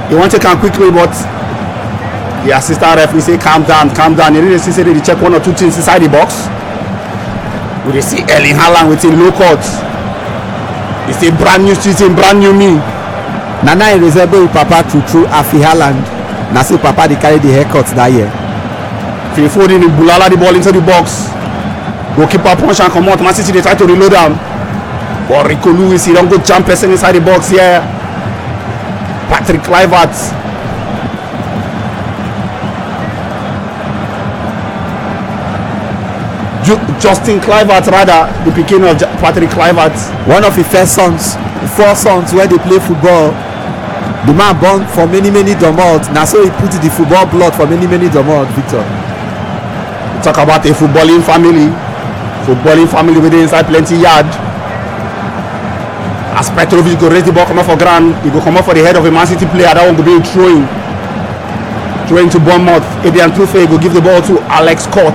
He want to come quickly, but the assistant referee say calm down. He really see they check one or two things inside the box. We see Erling Haaland with a low cut. He say brand new season, brand new me. Nana resemble Papa true Afi Haaland. Na say Papa they carry the haircut that year. Phil Foden bulala the ball into the box. Goalkeeper punch and come out. Man City they try to reload them. But Rico Lewis he don't go jump person inside the box here. Patrick Kluivert. Justin Kluivert rather, the beginning of Patrick Kluivert. One of his first sons, 4 sons where they play football. The man born for many domot. Now so he put the football blood for many domot, Victor. We talk about a footballing family within inside plenty yard. As Petrovic go raise the ball, come up for ground, he go come up for the head of a Man City player. That one go be throwing to Bournemouth. Adrian Trufe go give the ball to Alex Scott.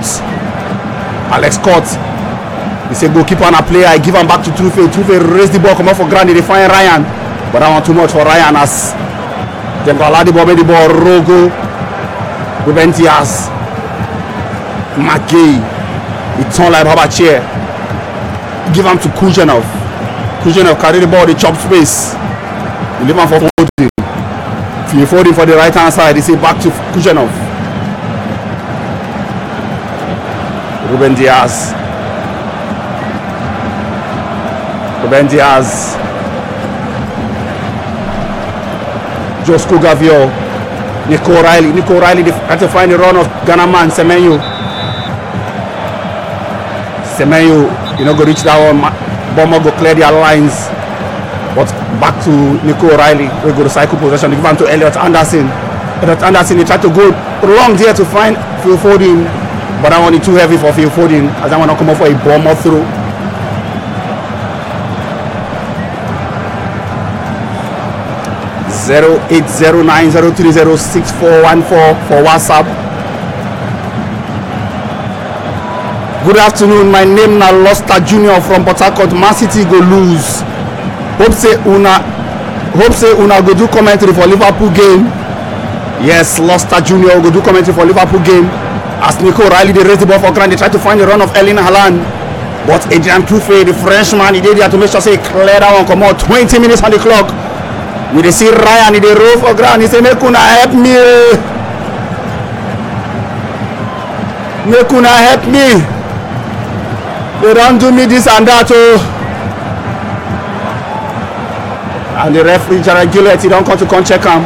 He say goalkeeper and a player. I give him back to Trufe. Trufe raise the ball, come up for ground. They find Ryan, but that one too much for Ryan as them go allow the ball, make the ball Rogo, Ruben Dias, McGay. He turn like rubber chair. Give him to Kujanov. Kujanov carry the ball, they chop space. He leave him for Foden. Phil Foden for the right hand side. He say back to Kujanov. Ruben Dias. Josko Gavio. Nico O'Reilly try to find the run of Ghana man Semenyo, you know, go reach that one. Bomber go clear their lines, but back to Nico O'Reilly. We go to cycle possession. They give him to Elliot Anderson. He tried to go long there to find Phil Foden, but that one is too heavy for Phil Foden as that one not come up for a bomber through. (0809030641 for WhatsApp). Good afternoon, my name na Loster Junior from Port Harcourt. Man City go lose. Hope say una go do commentary for Liverpool game. Yes, Loster Junior go do commentary for Liverpool game. As Nico O'Reilly they raise the ball for ground, they try to find the run of Erling Haaland, but Adrian Trufe, the Frenchman, he did there to make sure say clear that one. Come out, 20 minutes on the clock. We dey see Ryan, he dey roll for ground. He say make una help me. They don't do me this and that, oh. And the referee Gerard Gillett, he don't come to check him.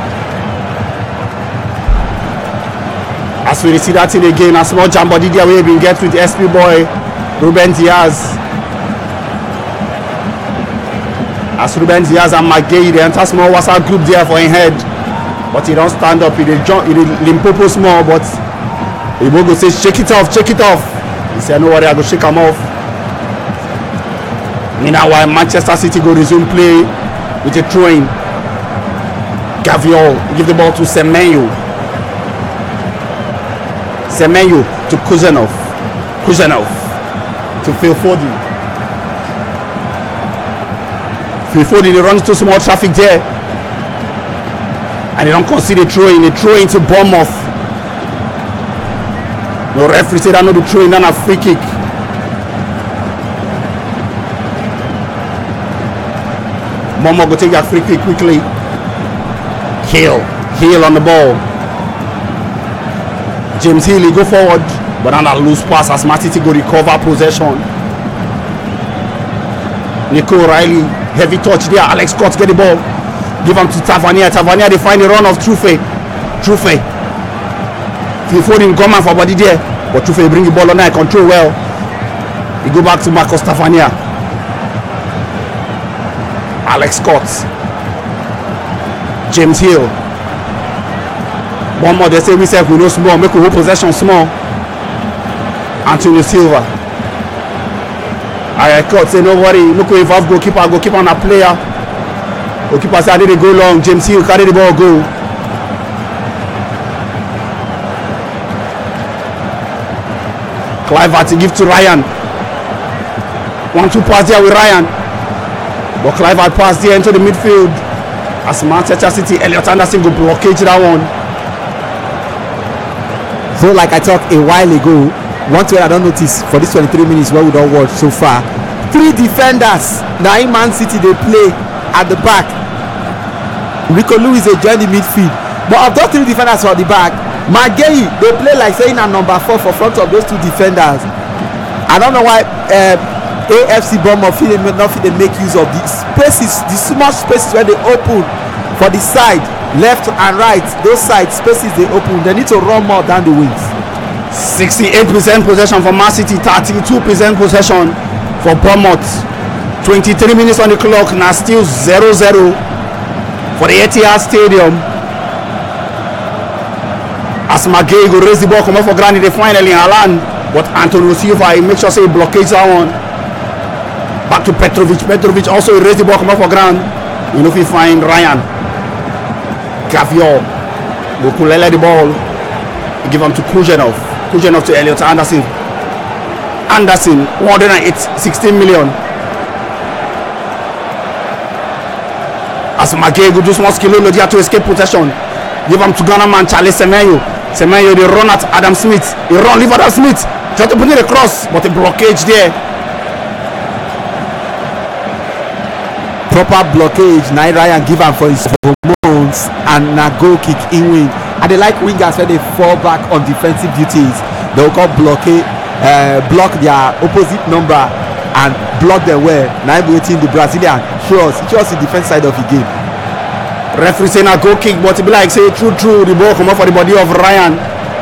As we see that thing again, a small jam body there we been get with the SP boy Ruben Dias. As Ruben Dias and McGay, they enter small WhatsApp group there for him head, but he don't stand up. He dey jump, he dey limpopo small, but he go say shake it off. He said, no worry, I go shake him off. Meanwhile, Manchester City go resume play with a throw-in. Gaviol give the ball to Semenyo to Kujanov to Phil Foden. Phil Foden, he runs to small traffic there, and they don't consider throwing. They throw into Bournemouth. No referee said I know the throwing down a free kick. Bournemouth go take that free kick quickly. Hill on the ball. James Hill, he go forward, but on a loose pass as Man City go recover possession. Nico O'Reilly, heavy touch there. Alex Scott get the ball, give him to Tavernier. They find the run of Trufe. Phil Foden come man for body there, but Trufe bring the ball on there, control well. He go back to Marcus Tavernier. Alex Scott, James Hill. One more, they say we say we know small, make we hold possession small. Antonio Silva. I cut say no worry, make we involve goalkeeper on a player. Goalkeeper say I did go long. James Hill carry the ball go. Kluivert give to Ryan. 1-2 pass there with Ryan, but Kluivert pass there into the midfield. As Manchester City, Elliot Anderson go blockage that one. So like I talked a while ago, one thing I don't notice for this 23 minutes where we don't watch so far, 3 defenders na in Man City they play at the back. Rico Lewis dey join the midfield, but of those 3 defenders for the back, Maguire dey play like saying na number 4 for front of those 2 defenders. I don't know why AFC Bournemouth not fit dey make use of the spaces, the small spaces where they open for the side, left and right. Those side spaces they open, they need to run more down the wings. 68% possession for Man City, 32% possession for Bournemouth. 23 minutes on the clock, now still 0-0 for the Etihad Stadium. As Maguire go raise the ball, come up for granted, they finally Haaland, but Antonio Silva, he makes sure say he blockades that one. Back to Petrovic. Petrovic also raise the ball, come up for ground. You know if he find Ryan. Gavior. Bukulele the ball. He give him to Kujenov. Kujenov to Elliot Anderson. Anderson, 16 million. As Maguire go do small skill to escape possession. Give him to Ghana man Charlie Semenyo. Semenyo they run at Adam Smith. He run, leave Adam Smith. Try to put it across, but a blockage there. Proper blockage, na Ryan give him for his hormones and na goal kick in wing. And they like wingers when they fall back on defensive duties. They will call block their opposite number and block them well. Now I'm waiting the Brazilian show us the defense side of the game. Referee say na goal kick, but it be like say true the ball come up for the body of Ryan.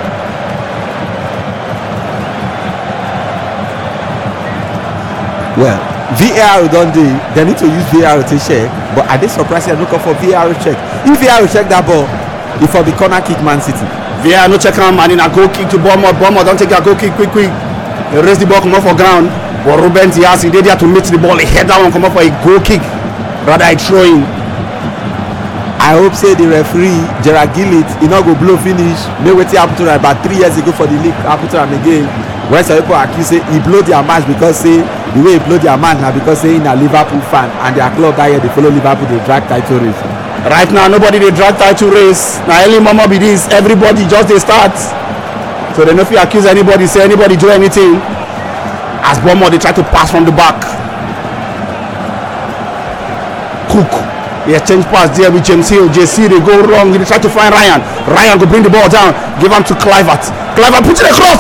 Well, VAR don't do. They need to use VAR to check, but are they surprised they look for VAR check? If VAR check that ball, it for the corner kick Man City. VAR no check am and in a goal kick to Bournemouth. Bournemouth don't take a goal kick quick. They raise the ball come up for ground, but Ruben Dias he dey there to meet the ball. He head that one come up for a goal kick, rather a throw-in. I hope say the referee Gerard Gillett he not go blow finish. Make wetin happen to him about 3 years ago for the league happen to him again. When some people accuse say he blow their match because say the way he blow their match na because say he na Liverpool fan and their club that year they follow Liverpool dey drag title race. Right now nobody dey drag title race. Na early mama be this. Everybody just dey start. So they no fit accuse anybody say anybody do anything. As Bournemouth they try to pass from the back. Cook. He exchange pass there with James Hill. JC they go wrong. They try to find Ryan. Ryan go bring the ball down. Give him to Kluivert. Kluivert put it across.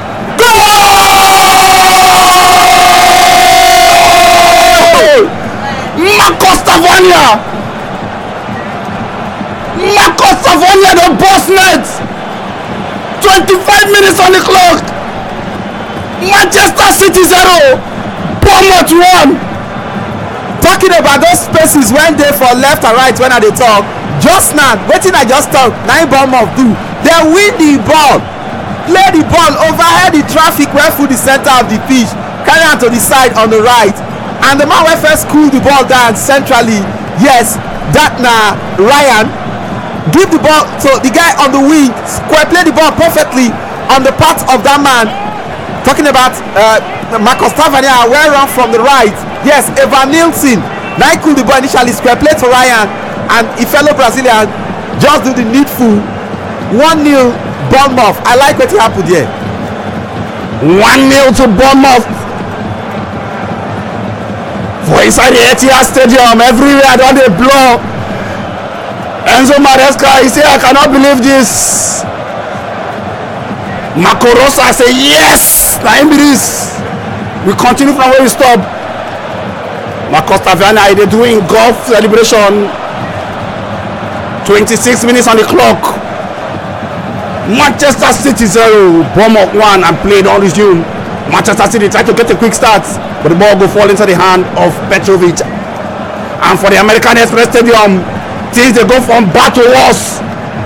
Marcos Tavernier, the boss net. 25 minutes on the clock. Manchester City 0, Bournemouth 1. Talking about those spaces when they for left and right when I dey talk, just now wetin I just talk na im Bournemouth do. They win the ball, play the ball, overhead the traffic wey full the center of the pitch, carry am to the side on the right, and the man wey first cool the ball down centrally, yes, that na Ryan, give the ball to the guy on the wing, square play the ball perfectly on the part of that man. Talking about Marcos Tavernier, well run from the right. Yes, Evan Nilsson. Now he cool the ball initially, square play to Ryan, and a fellow Brazilian just do the needful. 1-0 Bournemouth. I like what happened here. 1-0 to Bournemouth. For inside the Etihad Stadium, everywhere don't they blow. Enzo Maresca, he say I cannot believe this. Marco Rosa say yes, na him be this. We continue from where we stop. Marcos Tavernier they doing golf celebration. 26 minutes on the clock. Manchester City 0, Bournemouth 1 and played on this June. Manchester City tried to get a quick start, but the ball go fall into the hand of Petrovic. And for the American Express Stadium, things they go from bad to worse.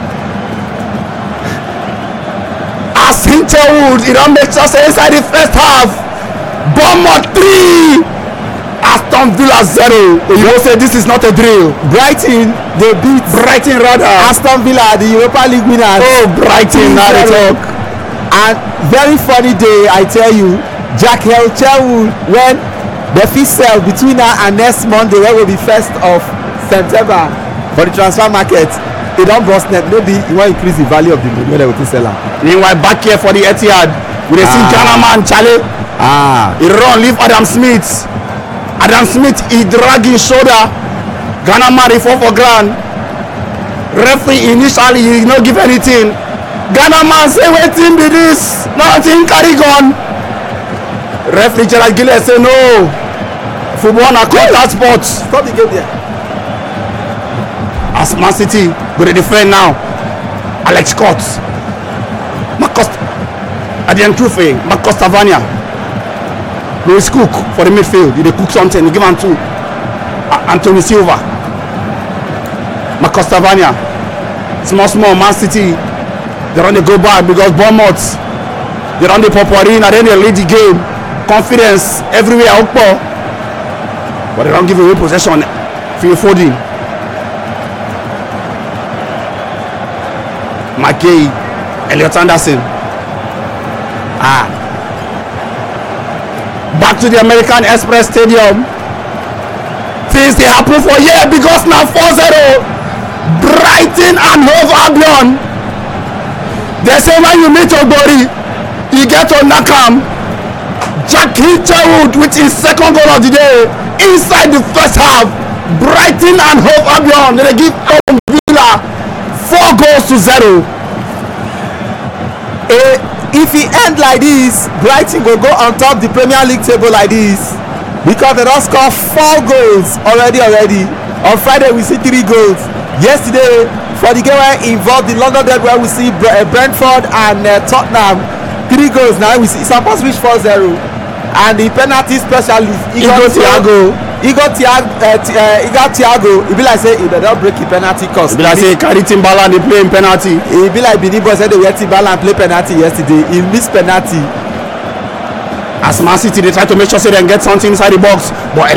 As Hinterwood, it don't make sense inside the first half. Bournemouth 3, Aston Villa 0. You will say this is not a drill. Brighton, they beat Brighton rather. Aston Villa, the Europa League winners. Oh, Brighton, now they talk. And very funny day, I tell you. Jack Hinterwood, when the fee sell between now and next Monday, where will be 1st of September. for the transfer market e don burst net maybe e wan increase the value of the money wey dem go take sell am. Meanwhile back here for the Etihad we dey see Ghana man Chale. He run leave Adam Smith. Adam Smith he drag him shoulder. Ghana man he fall for ground. Referee initially he no give anything. Ghana man say wetin be this? Nothing carry gun. Referee Gerald Gilles say no. Football na contact sport. Stop the game there. As Man City go dey defend now. Alex Scott. Marcus Adrian Trufe. Marcus Tavernier. Louis Cook for the midfield. He dey cook something. He give am to Anthony Silva. Marcus Tavernier. Small Man City. They run the go back because Bournemouth. They run the potpourri and then they lead the game. Confidence everywhere outpour. But they don't give away possession. Phil Foden. McGay. Elliot Anderson. Back to the American Express Stadium. Things they happen for here because now 4-0. Brighton and Hove Albion. They say when you meet Ogbori, you get to knock am. Jack Hitcherwood with his second goal of the day inside the first half. Brighton and Hove Albion they give Villa 4-0. If e end like this, Brighton go on top the Premier League table like this because they don score 4 goals already. On Friday we see 3 goals. Yesterday for the game wey involve the London Derby where we see Brentford and Tottenham 3 goals. Now we see suppose reach 4-0 and the penalty specialist Igor Thiago e be like say e don break the penalty cost. E be like say carry Timberland dey play im penalty. E be like Benin boys say dey wear Timberland play penalty yesterday. E miss penalty. As Man City dey try to make sure say dem get something inside the box but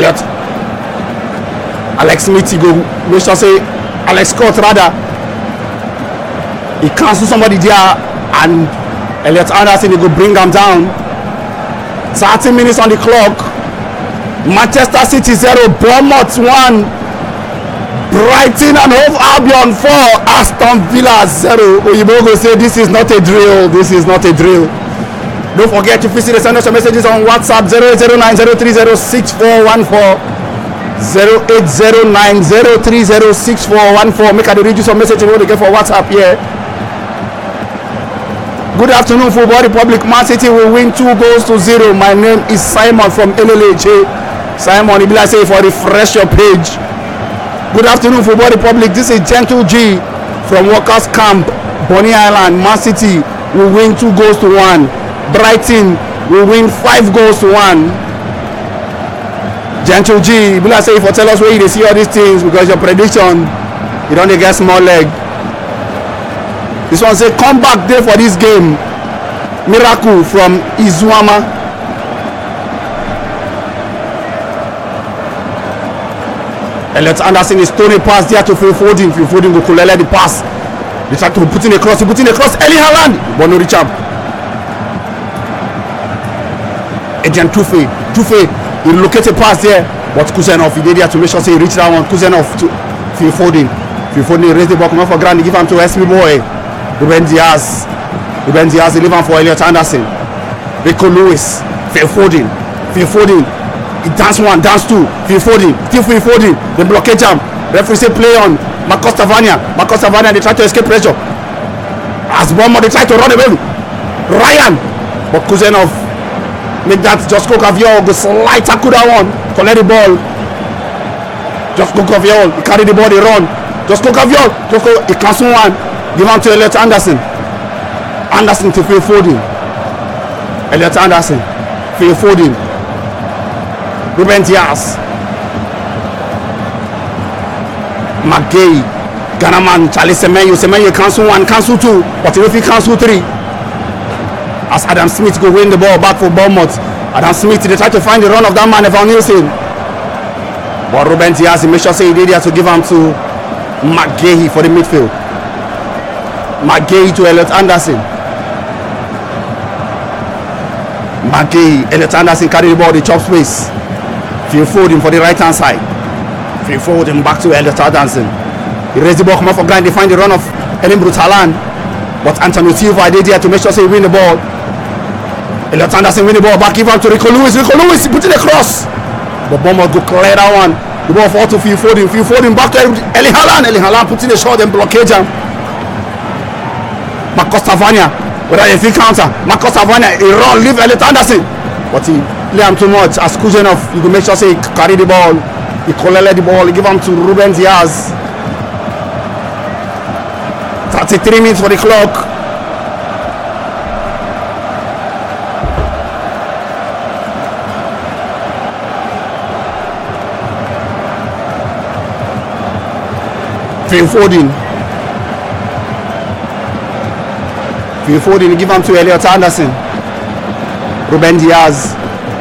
Alex Smith go make sure say Alex Scott rather he cancel somebody there and Elliot Anderson he go bring am down. 30 minutes on the clock. Manchester City 0, Bournemouth 1, Brighton and Hove Albion 4, Aston Villa 0. Oyibo go say this is not a drill. This is not a drill. Don't forget to visit send us your messages on WhatsApp 080903061414 080903061414. Make I read you some messages what they get for WhatsApp here. Good afternoon, Football Republic. Man City will win 2-0. My name is Simon from LLH. Simon, if I say for refresh your page. Good afternoon, Football Republic. This is Gentle G from Workers Camp, Bonny Island. Man City will win 2-1. Brighton will win 5-1. Gentle G, if I say for tell us where you see all these things because your prediction, you don't get small leg. This one say come back there for this game. Miracle from Izuama. Elliot Anderson is throwing a pass there to Phil Foden. Phil Foden go collect the pass. They try to put in a cross. He put in a cross. Erling Haaland, but no reach up. Adrian Trufe, he locate a pass there, but Kuzenov he did there to make sure he reach that one. Kuzenov to Phil Foden. Phil Foden raise the ball, come off for ground. He give him to SB boy. Ruben Diaz, he leave him for Elliot Anderson. Rico Lewis, Phil Foden, he dance one, dance two, Phil Foden, they blockade jam. Referee say play on Marcus Tavernier, they try to escape pressure. As Bournemouth they try to run away. Ryan, but Kuzenov make that Josko Caviol go slide tackle that one, collect the ball. Josko Caviol, he carry the ball, he run. Josko Caviol, he cancel one. Give on to Elliot Anderson. Anderson to Phil Foden. Elliot Anderson. Phil Foden. Ruben Diaz. McGay. Ghana man Charlie Semenyo cancel one, cancel two. But if he cancel three. As Adam Smith go win the ball back for Bournemouth. Adam Smith they try to find the run of that man Evan Nielsen. But Ruben Diaz he make sure say he did there to give him to McGay for the midfield. McGay to Elliot Anderson. Elliot Anderson carry the ball, the chop space. Phil Foden for the right hand side. Phil Foden back to Elliot Anderson. He raised the ball, come off for ground. They find the run of Erling Braut Haaland, but Antonio Silva did there to make sure he win the ball. Elliot Anderson win the ball back, give out to Rico Lewis. Rico Lewis put it across, but Bournemouth go clear that one. The ball fall to Phil Foden. Phil Foden back to Erling Haaland. Erling Haaland put in a shot and blockage him. Marcos Tavernier without a free counter. Marcos Tavernier he run leave Elliot Anderson, but he play him too much. As Kuzenov, you can make sure he carry the ball. He collect the ball. He give him to Ruben Diaz. 33 minutes for the clock. Phil Foden. Phil Foden give him to Elliot Anderson. Ruben Diaz.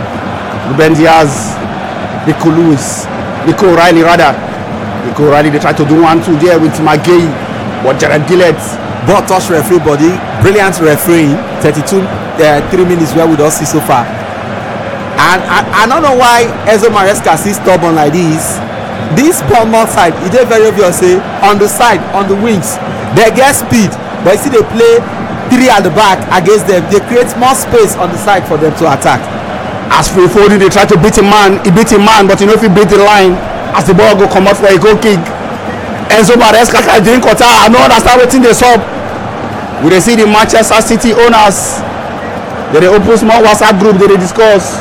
Nico Lewis. Nico O'Reilly rather. Nico O'Reilly they try to do 1-2 there with McGay, but Jared Gillett. Ball touch referee body. Brilliant refereeing. 3 minutes where we don't see so far. And I don't know why Enzo Maresca is stubborn like this. This Bournemouth side, it is very obvious say on the side, on the wings, they get speed, but you see they play 3 at the back against them. They create more space on the side for them to attack. As Phil Foden, they try to beat a man. He beat a man, but you know if he beat the line, as the ball go come out for a goal kick. Enzo Maresca can drink water. I don't understand wetin dey sup. We dey see the Manchester City owners. They open small WhatsApp group. They discuss.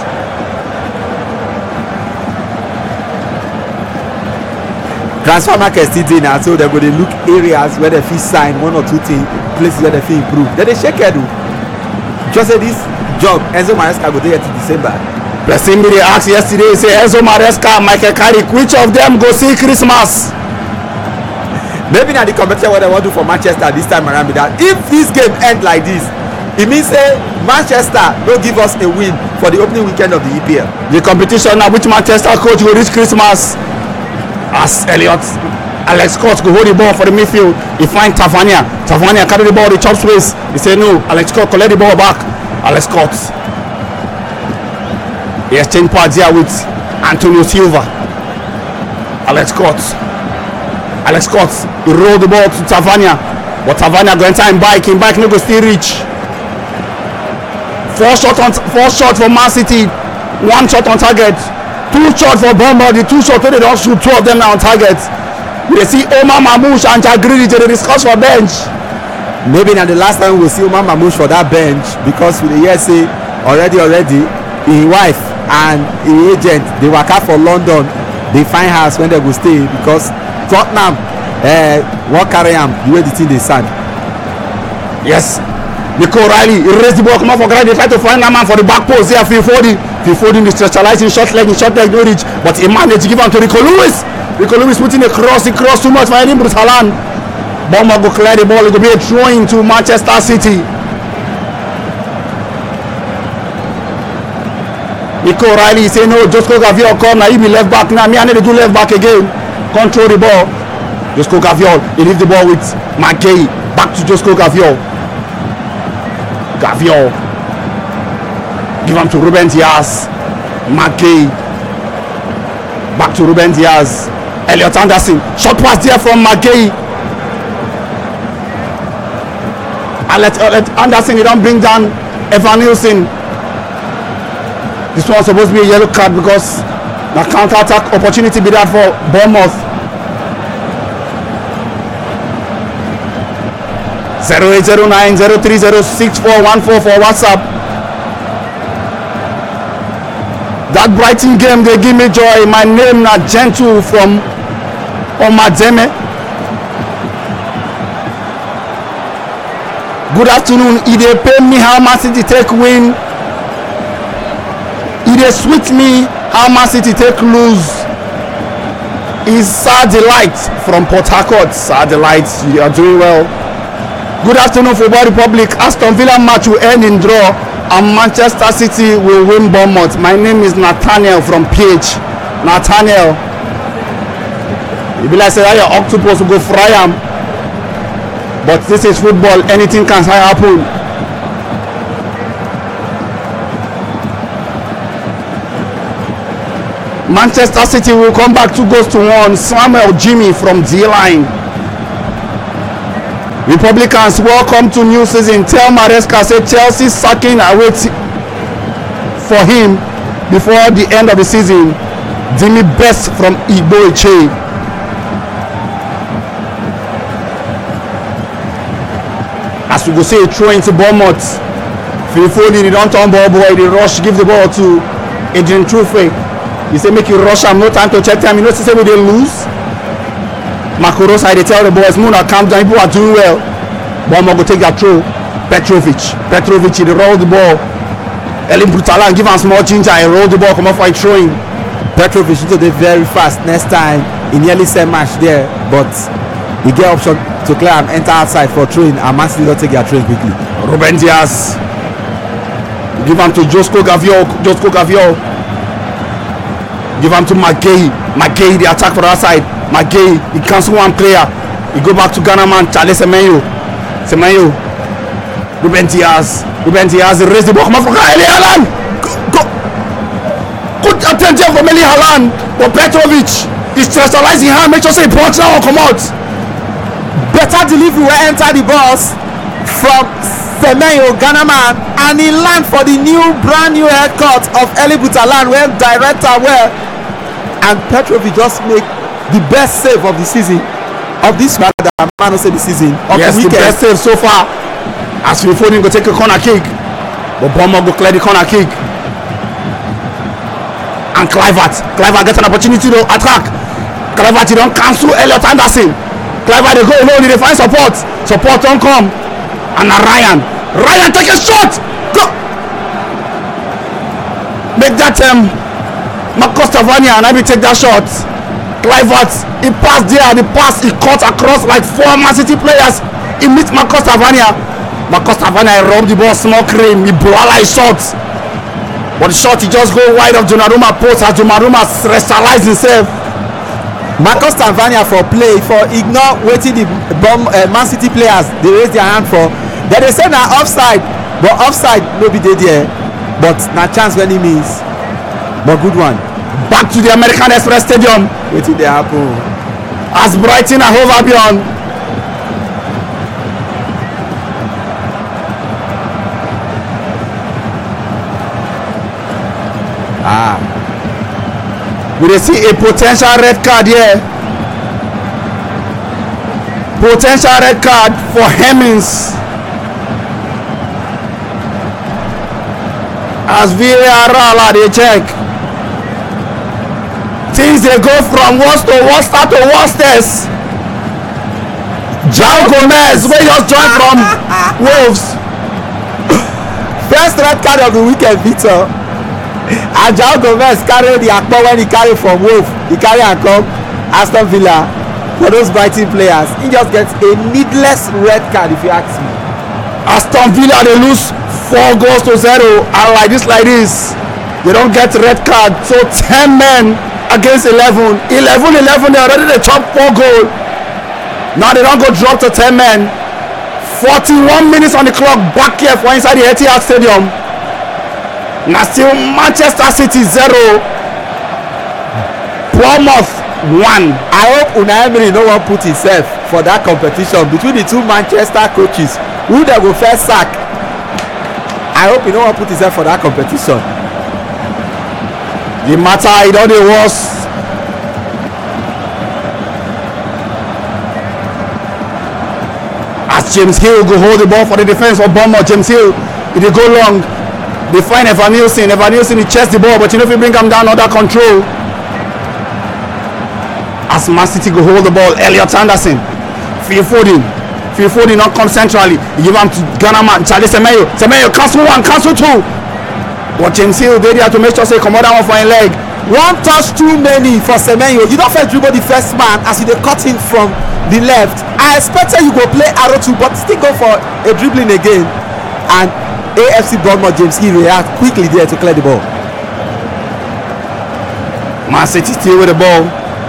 Transfer market still dey now, so they go dey look areas where they fit sign 1 or 2 things, places where they fit improve. Then they shake head o. Just say this job Enzo Maresca go dey here till December. Person be dey ask yesterday say Enzo Maresca, Michael Carrick, which of them go see Christmas? Maybe na the competition wey they wan do for Manchester this time around be that. If this game end like this, e mean say Manchester no give us a win for the opening weekend of the EPL. The competition na which Manchester coach go reach Christmas. As Alex Scott go hold the ball for the midfield, he find Tavernier carry the ball, the chop space. He say no, Alex Scott collect the ball back. Alex Scott, he exchange pads here with Antonio Silva. Alex Scott, he roll the ball to Tavernier, but Tavernier go enter him bike no go still reach. 4 shots for Man City, 1 shot on target. 2 shots for Bournemouth. The 2 shots they don't shoot, 2 of them now on target. We see Omar Mamouche and Jack Grealish they discuss for bench. Maybe now the last time we will see Omar Mamouche for that bench, because we hear say already his wife and his agent they work out for London. They find house when they go stay because Tottenham won't carry him the way the thing they stand. Yes, Nico O'Reilly he raised the ball, come out for ground. They try to find that man for the back post here. Phil Foden is specializing short leg no reach, but he managed to give him to Rico Lewis. Rico Lewis putting a cross too much for Erling Braut Haaland. Bournemouth go clear the ball. It will be a throw-in to Manchester City. Nico O'Reilly say no, Josko Gaviol come now. He be left back now. Me I need to do left back again. Control the ball. Josko Gaviol he leave the ball with McGay. Back to Josko Gaviol. Give him to Ruben Diaz. McGay. Back to Ruben Diaz. Elliot Anderson. Short pass there from McGay. Elliot Anderson, he don't bring down Evan Nielsen. This one was supposed to be a yellow card because the counter-attack opportunity be there for Bournemouth. 0809-030-6414 for WhatsApp. That Brighton game they give me joy. My name na Gentle from Omademe. Good afternoon. If they pay me how Man City take win, if they sweet me how Man City take lose, is Sir Delight from Port Harcourt. Sir Delight, you are doing well. Good afternoon, Football Republic. Aston Villa match will end in draw and Manchester City will win Bournemouth. My name is Nathaniel from PH. Nathaniel, you be like say that your octopus will go fry am, but this is football. Anything can happen. Manchester City will come back 2-1. Samuel Jimmy from D-Line. Republicans, welcome to new season. Tell Maresca say Chelsea sacking awaits for him before the end of the season. Jimmy Best from Igbo Eche. As we go say, throw into Bournemouth. Phil Foden, he don't turn ball boy, they rush, give the ball to Adrian Trufe. He say make you rush am, no time to check time. You know, say we dey lose. Marco Rosa, they tell the boys, Muna, calm down, people are doing well. Bournemouth go take that throw. Petrovic, he roll the ball. Elin Brutalan give him small ginger, he roll the ball, come off for throwing. Petrovic into the very fast. Next time, he nearly same match there, but he get option to clear and enter outside for throwing, and Man City don't take their throw quickly. Ruben Diaz, give him to Josko Gavio. Give him to McGay, the attack for the outside. McGay, he cancel one player. He go back to Ghana man, Charles Semenyo. Ruben Diaz, raise the ball, come on for Eli Haaland. Go. Good attention from Eli Haaland. But Petrovic is centralizing hand, make sure say he punch now or come out. Better delivery will enter the box from Semenyo, Ghana man, and he land for the brand new haircut of Eli Butalan, where director well. And Petrovic just make the best save of the season, of this man no say the season of yes, the weekend. Yes, the best save so far. As Phil Foden go take a corner kick, but Bournemouth go clear the corner kick. And Kluivert get an opportunity to attack. Kluivert he don't cancel Elliot Anderson. Kluivert they go alone, they find support don't come. And Ryan take a shot. Go. Make that Marcos Tavernier and I will take that shot. Kluivert, he passed there, he cut across like 4 Man City players. He meets Marcos Tavernier. Marcos Tavernier robbed the ball, small cream, he blow like shot. But the shot he just go wide of Donnarumma post as Donnarumma restalize himself. Marcos Tavernier for play for ignore waiting the Man City players they raise their hand for. Then they say na offside, but offside no be there. But na chance when he means. But good one. Back to the American Express Stadium. Wetin dey happen? As Brighton and Hove Albion. We dey see a potential red card here. Potential red card for Hemmings. As VAR dey check. Things they go from worst to worster to worstest. João Gomez wey just join from Wolves. First red card of the weekend, Victor. And João Gomez carry the akpo when he carry from Wolves. He carry and come Aston Villa for those Brighton players. He just gets a needless red card if you ask me. Aston Villa they lose 4-0 and like this they don't get red card. So 10 men against 11 they already they chop 4 goals. Now they don't go drop to 10 men. 41 minutes on the clock back here for inside the Etihad Stadium. Now still Manchester City 0, Bournemouth 1. I hope Unai Emery no one put himself for that competition between the two Manchester coaches who they go first sack. I hope he no one put himself for that competition. The matter it all dey worse. As James Hill go hold the ball for the defense of Bournemouth. James Hill, if they go long, they find Evan Nielsen he chest the ball, but you know if you bring him down under control. As Man City go hold the ball, Elliot Anderson, Phil Foden not come centrally. He give him to Ghana man Charles Semenyo cancel 1, cancel 2. But James Hill dey there to make sure say comot that one for him leg. One touch too many for Semenyo. You don't first dribble the first man as he dey cut in from the left. I expected you go play arrow 2, but still go for a dribbling again. And AFC Bournemouth James Hill react quickly there to clear the ball. Man City still with the ball.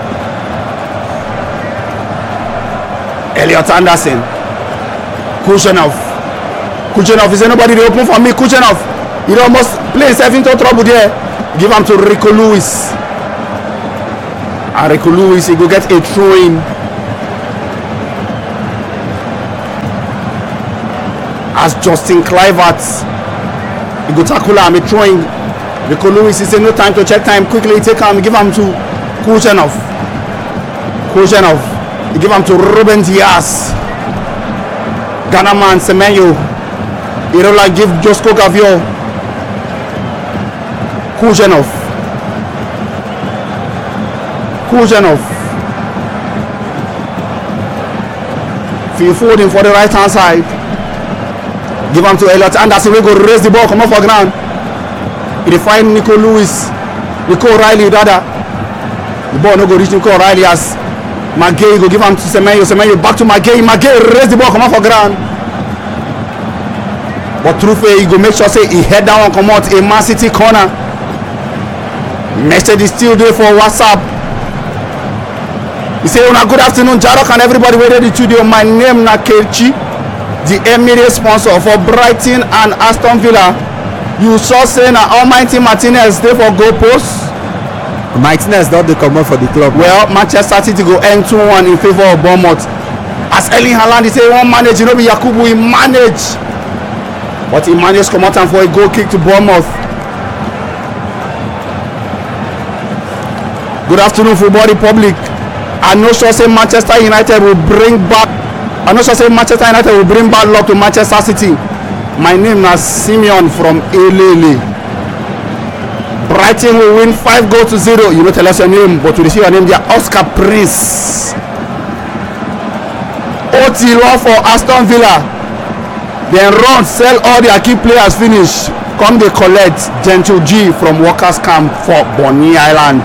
Elliot Anderson, Kuchenov, is there nobody to open for me? Kuchenov, he almost play himself into trouble there. Give him to Rico Lewis. And Rico Lewis, he go get a throw in. as Justin Kluivert. He go tackle am, he throwing. Rico Lewis, he say no time to check time, quickly take him, give him to Kuzenov. He give him to Ruben Diaz. Ghana man Semenyo. Irola give Josko Gavio. Kuzenov. Phil Foden for the right hand side. Give him to Elliot Anderson. We go raise the ball, come off for ground. He find Nico O'Reilly rather. The ball no go reach Nico O'Reilly as Magay go give him to Semenyo back to Magay raise the ball, come off for ground. But Trufe, he go make sure say he head down and come out a Man City corner. Message is still there for WhatsApp. He say una good afternoon Jarok and everybody wey dey the studio. My name na Kelchi, the Emirates sponsor for Brighton and Aston Villa. You saw say na Almighty Martinez dey for goal post. Martinez don dey comot for the club. Well, Manchester City go end 2-1 in favour of Bournemouth. As Erling Haaland, he say he wan manage, no be Yakubu, he manage. But he managed to come out and for a goal kick to Bournemouth. Good afternoon, Football Republic. I know sure say Manchester United will bring back luck to Manchester City. My name is Simeon from Elele. Brighton will win 5-0. You know, tell us your name, but we see your name there. Oscar Prince. OT Law for Aston Villa. Then run, sell all their key players, finish. Come they collect Gentle G from Workers Camp for Bonny Island.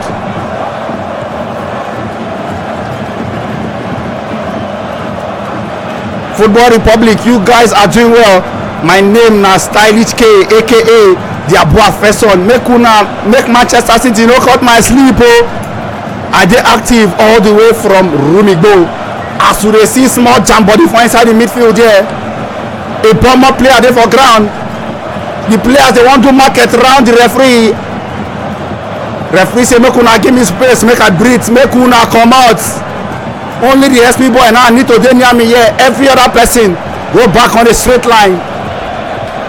Football Republic, you guys are doing well. My name na Stylish K, aka the Abua Fesson. Make Manchester City no cut my sleep. I dey active all the way from Rumigbo. As you dey see small jam body for inside the midfield there. A bomber player dey for ground. The players they want to market round the referee. Referee say make una give me space, make I breathe, make una come out. Only the SP boy now need to dey near me here. Every other person go back on the straight line.